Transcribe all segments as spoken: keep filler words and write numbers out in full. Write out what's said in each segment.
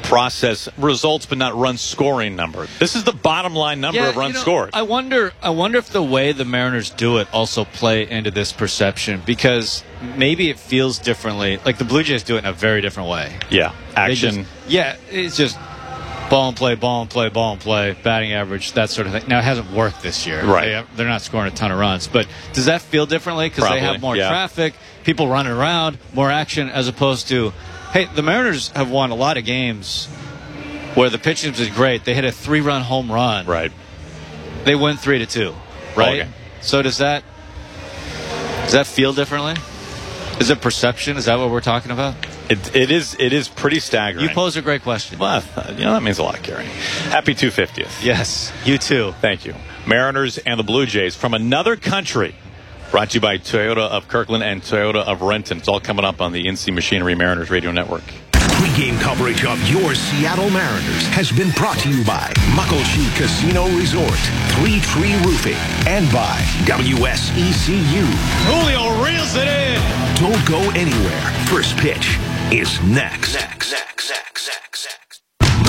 process results but not run scoring number. This is the bottom line number yeah, of runs you know, scored. I wonder I wonder if the way the Mariners do it also play into this perception, because maybe it feels differently. Like the Blue Jays do it in a very different way. Yeah, action. Just, yeah, it's just ball and play, ball and play, ball and play, batting average, that sort of thing. Now, it hasn't worked this year. Right. They have, they're not scoring a ton of runs. But does that feel differently? Because they have more yeah. traffic, people running around, more action, as opposed to, hey, the Mariners have won a lot of games where the pitching is great. They hit a three-run home run. Right. They win three to two. Right? Okay. So does that does that feel differently? Is it perception? Is that what we're talking about? It, it is it is pretty staggering. You pose a great question. Well, you know, that means a lot, Gary. Happy two hundred fiftieth. Yes, you too. Thank you. Mariners and the Blue Jays from another country. Brought to you by Toyota of Kirkland and Toyota of Renton. It's all coming up on the N C Machinery Mariners Radio Network. Pre-game coverage of your Seattle Mariners has been brought to you by Muckleshoot Casino Resort, Three Tree Roofing, and by W S E C U. Julio reels it in. Don't go anywhere. First pitch is next. Next, next, next, next, next.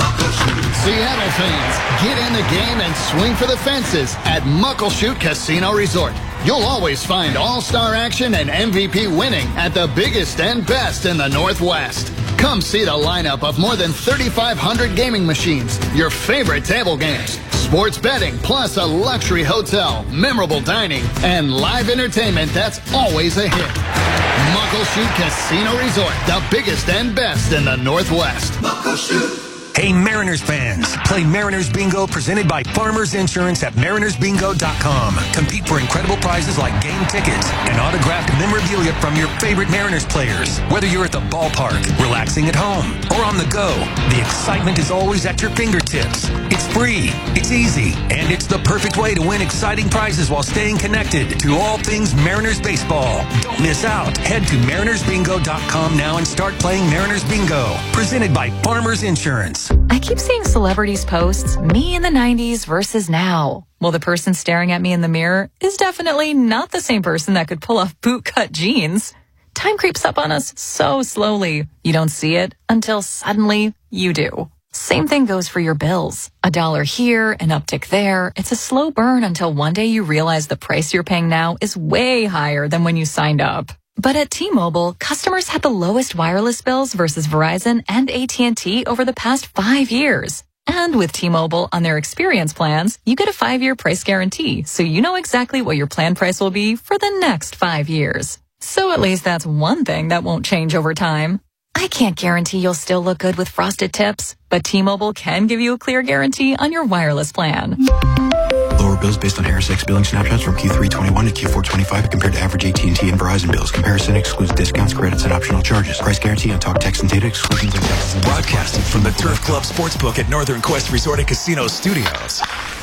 Seattle fans, get in the game and swing for the fences at Muckleshoot Casino Resort. You'll always find all-star action and M V P winning at the biggest and best in the Northwest. Come see the lineup of more than thirty-five hundred gaming machines, your favorite table games, sports betting, plus a luxury hotel, memorable dining, and live entertainment that's always a hit. Muckleshoot Casino Resort, the biggest and best in the Northwest. Muckleshoot. Hey, Mariners fans, play Mariners Bingo presented by Farmers Insurance at mariners bingo dot com. Compete for incredible prizes like game tickets and autographed memorabilia from your favorite Mariners players. Whether you're at the ballpark, relaxing at home, or on the go, the excitement is always at your fingertips. It's free, it's easy, and it's the perfect way to win exciting prizes while staying connected to all things Mariners baseball. Don't miss out. Head to mariners bingo dot com now and start playing Mariners Bingo, presented by Farmers Insurance. I keep seeing celebrities posts, me in the nineties versus now. Well, the person staring at me in the mirror is definitely not the same person that could pull off bootcut jeans. Time creeps up on us so slowly. You don't see it until suddenly you do. Same thing goes for your bills. A dollar here, an uptick there. It's a slow burn until one day you realize the price you're paying now is way higher than when you signed up. But at T-Mobile, customers had the lowest wireless bills versus Verizon and A T and T over the past five years. And with T-Mobile on their experience plans, you get a five-year price guarantee, so you know exactly what your plan price will be for the next five years. So at least that's one thing that won't change over time. I can't guarantee you'll still look good with frosted tips, but T-Mobile can give you a clear guarantee on your wireless plan. Lower bills based on Harris X billing snapshots from Q three twenty-one to Q four twenty-five compared to average A T and T and Verizon bills. Comparison excludes discounts, credits, and optional charges. Price guarantee on talk, text, and data exclusions and taxes. And broadcasting from the Turf Club Sportsbook at Northern Quest Resort and Casino Studios.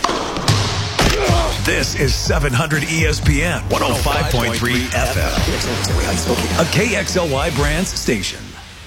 This is seven hundred E S P N one oh five point three F M, a K X L Y Brands station.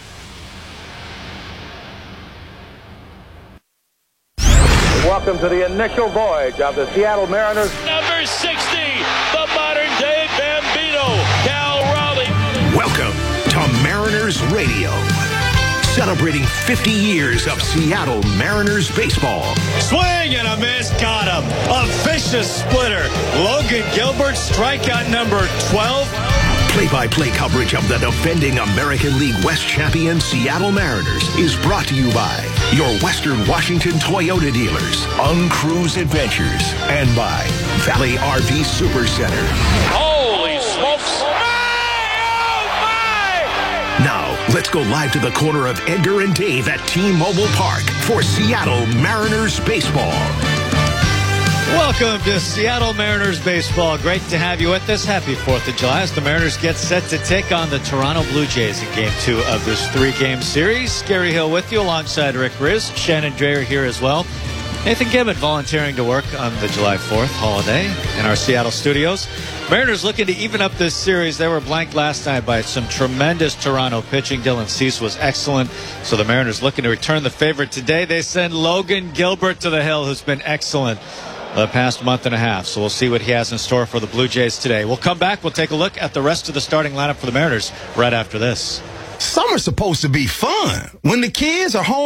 Welcome to the initial voyage of the Seattle Mariners. Number sixty, the modern-day Bambino, Cal Raleigh. Welcome to Mariners Radio, celebrating fifty years of Seattle Mariners baseball. Swing and a miss, got him. A vicious splitter. Logan Gilbert, strikeout number twelve. Play-by-play coverage of the defending American League West champion Seattle Mariners is brought to you by your Western Washington Toyota dealers, Uncruise Adventures, and by Valley R V Super Center. Holy smokes! My, oh my! Now, let's go live to the corner of Edgar and Dave at T-Mobile Park for Seattle Mariners baseball. Welcome to Seattle Mariners baseball. Great to have you with us. Happy fourth of July as the Mariners get set to take on the Toronto Blue Jays in game two of this three-game series. Gary Hill with you alongside Rick Riz. Shannon Dreyer here as well. Nathan Gibbon volunteering to work on the July fourth holiday in our Seattle studios. Mariners looking to even up this series. They were blanked last night by some tremendous Toronto pitching. Dylan Cease was excellent. So the Mariners looking to return the favor today. They send Logan Gilbert to the hill, who's been excellent the past month and a half. So we'll see what he has in store for the Blue Jays today. We'll come back. We'll take a look at the rest of the starting lineup for the Mariners right after this. Summer's supposed to be fun. When the kids are home